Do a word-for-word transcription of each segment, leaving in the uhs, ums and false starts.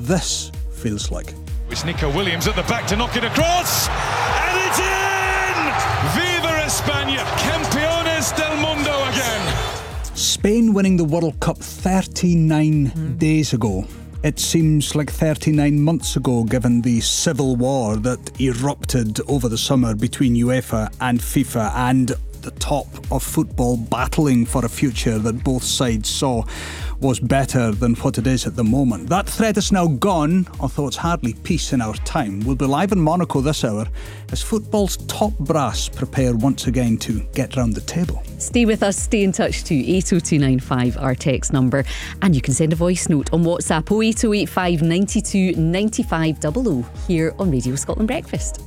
this feels like. It's Nico Williams at the back to knock it across, and it's in! Viva España, campeones del mundo again. Spain winning the World Cup thirty-nine mm. days ago. It seems like thirty-nine months ago, given the civil war that erupted over the summer between UEFA and FIFA, and the top of football battling for a future that both sides saw was better than what it is at the moment. That threat is now gone, although it's hardly peace in our time. We'll be live in Monaco this hour as football's top brass prepare once again to get round the table. Stay with us, stay in touch to eight oh two nine five, our text number, and you can send a voice note on WhatsApp oh eight oh eight five nine two nine five double oh here on Radio Scotland Breakfast.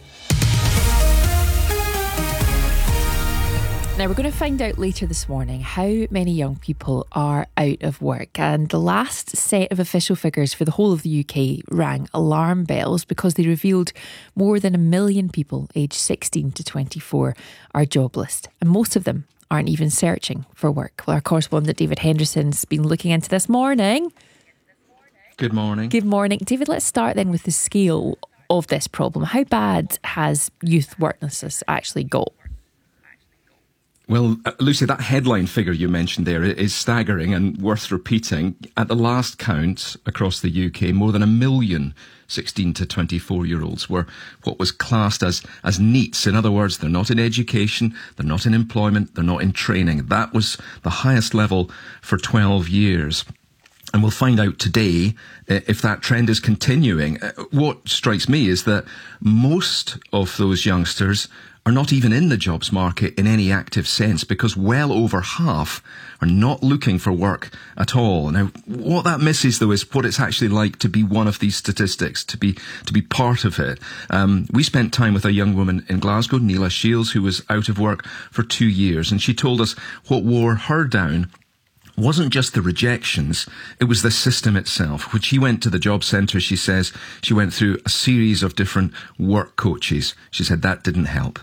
Now, we're going to find out later this morning how many young people are out of work. And the last set of official figures for the whole of the U K rang alarm bells because they revealed more than a million people aged sixteen to twenty-four are jobless. And most of them aren't even searching for work. Well, our correspondent David Henderson's been looking into this morning. Good morning. Good morning. David, let's start then with the scale of this problem. How bad has youth worklessness actually got? Well, uh, Lucy, that headline figure you mentioned there is staggering and worth repeating. At the last count across the U K, more than a million sixteen to twenty-four-year-olds were what was classed as, as NEETs. In other words, they're not in education, they're not in employment, they're not in training. That was the highest level for twelve years. And we'll find out today uh, if that trend is continuing. Uh, what strikes me is that most of those youngsters are not even in the jobs market in any active sense, because well over half are not looking for work at all. Now, what that misses, though, is what it's actually like to be one of these statistics, to be to be part of it. Um, we spent time with a young woman in Glasgow, Neela Shields, who was out of work for two years, and she told us what wore her down wasn't just the rejections, it was the system itself. When she went to the job centre, she says she went through a series of different work coaches. She said that didn't help.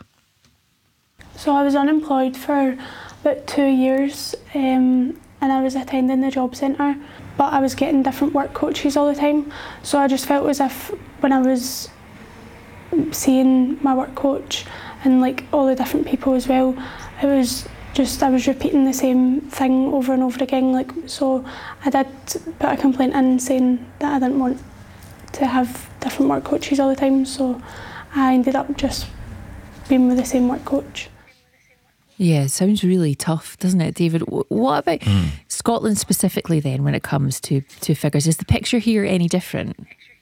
So I was unemployed for about two years um, and I was attending the job centre, but I was getting different work coaches all the time. So I just felt as if when I was seeing my work coach and like all the different people as well, it was just, I was repeating the same thing over and over again. Like, so I did put a complaint in saying that I didn't want to have different work coaches all the time. So I ended up just being with the same work coach. Yeah, it sounds really tough, doesn't it, David? What about mm. Scotland specifically then when it comes to, to figures? Is the picture here any different?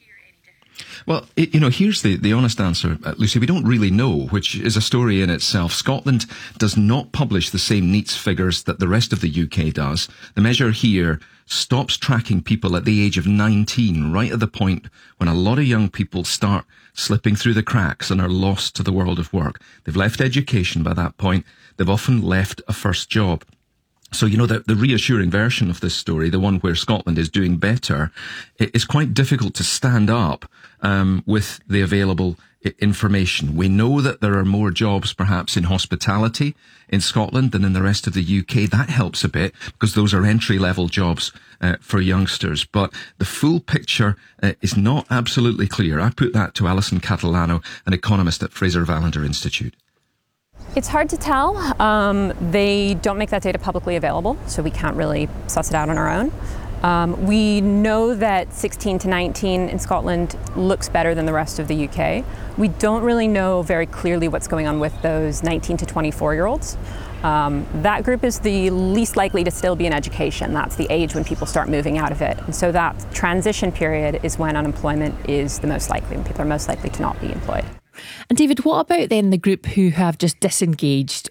Well, it, you know, here's the, the honest answer, uh, Lucy. We don't really know, which is a story in itself. Scotland does not publish the same NEETs figures that the rest of the U K does. The measure here stops tracking people at the age of nineteen, right at the point when a lot of young people start slipping through the cracks and are lost to the world of work. They've left education by that point. They've often left a first job. So, you know, the, the reassuring version of this story, the one where Scotland is doing better, it is quite difficult to stand up um, with the available I- information. We know that there are more jobs perhaps in hospitality in Scotland than in the rest of the U K. That helps a bit because those are entry-level jobs uh, for youngsters. But the full picture uh, is not absolutely clear. I put that to Alison Catalano, an economist at Fraser Vallender Institute. It's hard to tell. Um, they don't make that data publicly available, so we can't really suss it out on our own. Um, we know that sixteen to nineteen in Scotland looks better than the rest of the U K. We don't really know very clearly what's going on with those nineteen to twenty-four-year-olds. Um, that group is the least likely to still be in education. That's the age when people start moving out of it. And so that transition period is when unemployment is the most likely, when people are most likely to not be employed. And David, what about then the group who have just disengaged